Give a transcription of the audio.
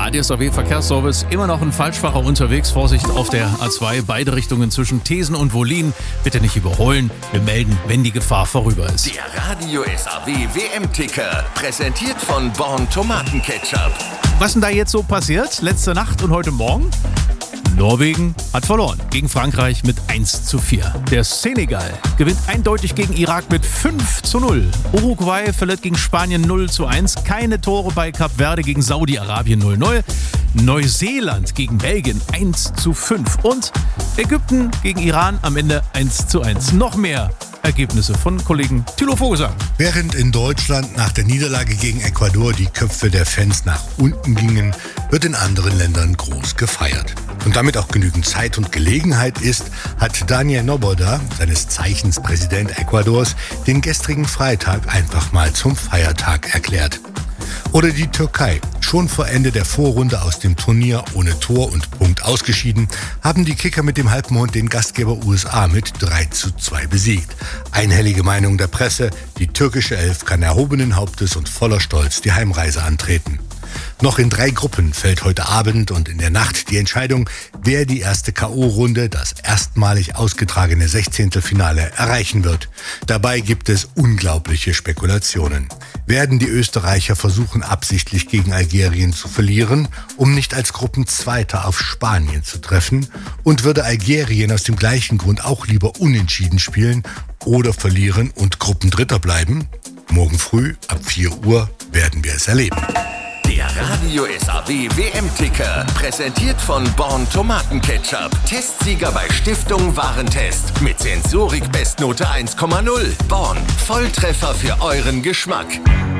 DSAW Verkehrsservice, immer noch ein Falschfahrer unterwegs. Vorsicht auf der A2, beide Richtungen zwischen Thesen und Wollin. Bitte nicht überholen. Wir melden, wenn die Gefahr vorüber ist. Der Radio SAW WM-Ticker, präsentiert von Born Tomatenketchup. Was denn da jetzt so passiert? Letzte Nacht und heute Morgen? Norwegen hat verloren gegen Frankreich mit 1:4. Der Senegal gewinnt eindeutig gegen Irak mit 5:0. Uruguay verliert gegen Spanien 0:1. Keine Tore bei Kap Verde gegen Saudi-Arabien 0:0. Neuseeland gegen Belgien 1:5. Und Ägypten gegen Iran am Ende 1:1. Noch mehr Ergebnisse von Kollegen Thilo Vogelsang. Während in Deutschland nach der Niederlage gegen Ecuador die Köpfe der Fans nach unten gingen, wird in anderen Ländern groß gefeiert. Und damit auch genügend Zeit und Gelegenheit ist, hat Daniel Noboda, seines Zeichens Präsident Ecuadors, den gestrigen Freitag einfach mal zum Feiertag erklärt. Oder die Türkei. Schon vor Ende der Vorrunde aus dem Turnier ohne Tor und Punkt ausgeschieden, haben die Kicker mit dem Halbmond den Gastgeber USA mit 3:2 besiegt. Einhellige Meinung der Presse, die türkische Elf kann erhobenen Hauptes und voller Stolz die Heimreise antreten. Noch in 3 Gruppen fällt heute Abend und in der Nacht die Entscheidung, wer die erste K.O.-Runde, das erstmalig ausgetragene 16. Finale, erreichen wird. Dabei gibt es unglaubliche Spekulationen. Werden die Österreicher versuchen, absichtlich gegen Algerien zu verlieren, um nicht als Gruppenzweiter auf Spanien zu treffen? Und würde Algerien aus dem gleichen Grund auch lieber unentschieden spielen oder verlieren und Gruppendritter bleiben? Morgen früh ab 4 Uhr werden wir es erleben. Der Radio SAW WM-Ticker, präsentiert von Born Tomatenketchup. Testsieger bei Stiftung Warentest. Mit Sensorik Bestnote 1,0. Born, Volltreffer für euren Geschmack.